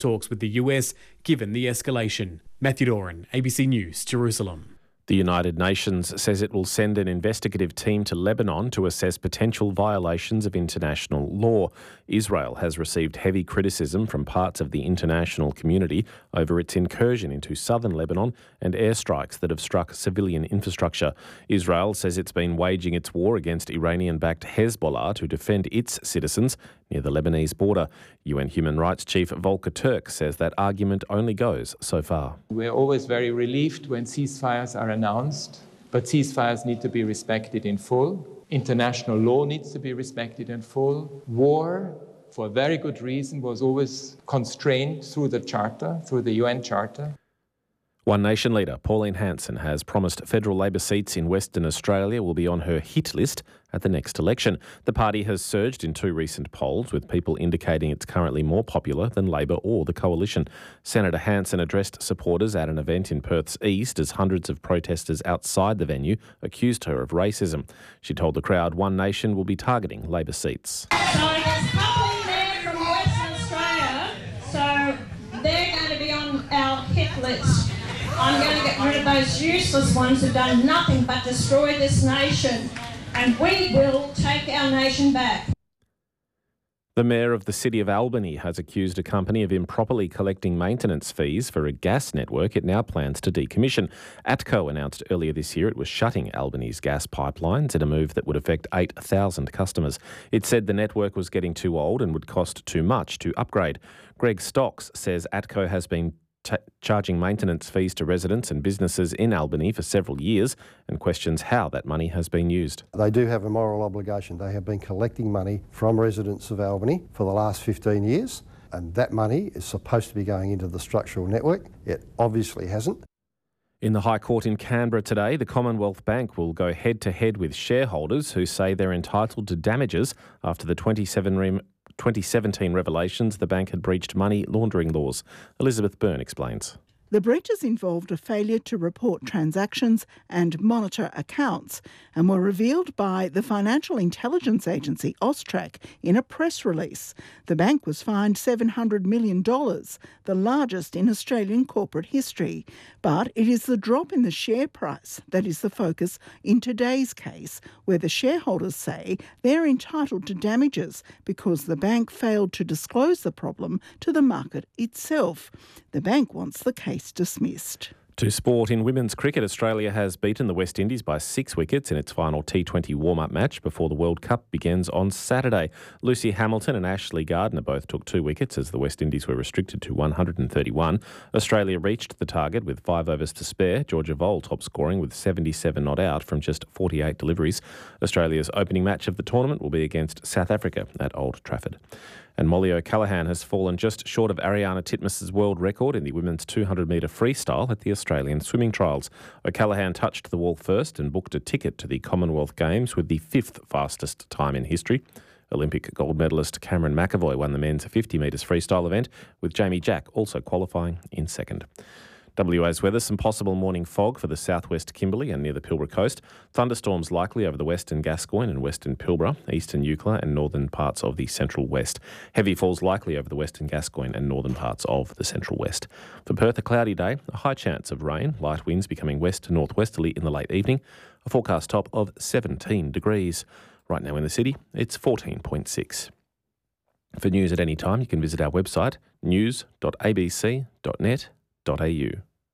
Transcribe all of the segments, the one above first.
talks with the US given the escalation. Matthew Doran, ABC News, Jerusalem. The United Nations says it will send an investigative team to Lebanon to assess potential violations of international law. Israel has received heavy criticism from parts of the international community over its incursion into southern Lebanon and airstrikes that have struck civilian infrastructure. Israel says it's been waging its war against Iranian-backed Hezbollah to defend its citizens near the Lebanese border. UN Human Rights Chief Volker Turk says that argument only goes so far. We're always very relieved when ceasefires are announced, but ceasefires need to be respected in full. International law needs to be respected in full. War, for a very good reason, was always constrained through the Charter, through the UN Charter. One Nation leader, Pauline Hanson, has promised federal Labor seats in Western Australia will be on her hit list at the next election. The party has surged in two recent polls, with people indicating it's currently more popular than Labor or the Coalition. Senator Hanson addressed supporters at an event in Perth's east as hundreds of protesters outside the venue accused her of racism. She told the crowd One Nation will be targeting Labor seats. So there's a couple there from Western Australia, so they're going to be on our hit list. I'm going to get rid of those useless ones who've done nothing but destroy this nation, and we will take our nation back. The Mayor of the City of Albany has accused a company of improperly collecting maintenance fees for a gas network it now plans to decommission. ATCO announced earlier this year it was shutting Albany's gas pipelines in a move that would affect 8,000 customers. It said the network was getting too old and would cost too much to upgrade. Greg Stocks says ATCO has been charging maintenance fees to residents and businesses in Albany for several years and questions how that money has been used. They do have a moral obligation. They have been collecting money from residents of Albany for the last 15 years, and that money is supposed to be going into the structural network. It obviously hasn't. In the High Court in Canberra today, the Commonwealth Bank will go head-to-head with shareholders who say they're entitled to damages after the 2017 revelations the bank had breached money laundering laws. Elizabeth Byrne explains. The breaches involved a failure to report transactions and monitor accounts and were revealed by the financial intelligence agency Austrac in a press release. The bank was fined $700 million, the largest in Australian corporate history. But it is the drop in the share price that is the focus in today's case, where the shareholders say they're entitled to damages because the bank failed to disclose the problem to the market itself. The bank wants the case dismissed. To sport, in women's cricket, Australia has beaten the West Indies by 6 wickets in its final T20 warm-up match before the World Cup begins on Saturday. Lucy Hamilton and Ashley Gardner both took 2 wickets as the West Indies were restricted to 131. Australia reached the target with 5 overs to spare. Georgia Vole top scoring with 77 not out from just 48 deliveries. Australia's opening match of the tournament will be against South Africa at Old Trafford. And Molly O'Callaghan has fallen just short of Ariana Titmus's world record in the women's 200-metre freestyle at the Australian Swimming Trials. O'Callaghan touched the wall first and booked a ticket to the Commonwealth Games with the 5th fastest time in history. Olympic gold medalist Cameron McAvoy won the men's 50 metres freestyle event, with Jamie Jack also qualifying in second. WA's weather, some possible morning fog for the southwest Kimberley and near the Pilbara coast. Thunderstorms likely over the western Gascoyne and western Pilbara, eastern Eucla and northern parts of the central west. Heavy falls likely over the western Gascoyne and northern parts of the central west. For Perth, a cloudy day, a high chance of rain, light winds becoming west to northwesterly in the late evening, a forecast top of 17 degrees. Right now in the city, it's 14.6. For news at any time, you can visit our website, news.abc.net.au.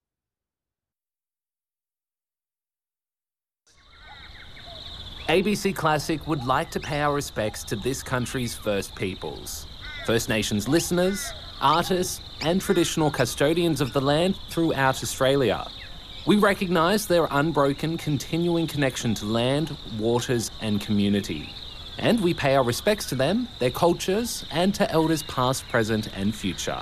ABC Classic would like to pay our respects to this country's First Peoples, First Nations listeners, artists and traditional custodians of the land throughout Australia. We recognise their unbroken continuing connection to land, waters and community. And we pay our respects to them, their cultures and to elders past, present and future.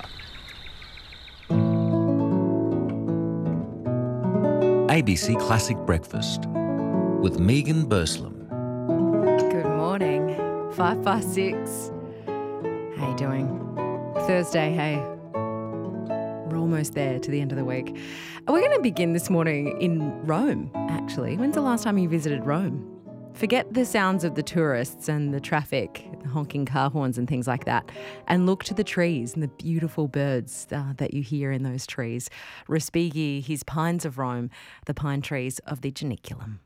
ABC Classic Breakfast with Megan Burslam. Good morning. 556. How you doing? Thursday, hey. We're almost there to the end of the week. We're going to begin this morning in Rome, actually. When's the last time you visited Rome? Forget the sounds of the tourists and the traffic, the honking car horns and things like that, and look to the trees and the beautiful birds that you hear in those trees. Respighi, his Pines of Rome, the pine trees of the Janiculum.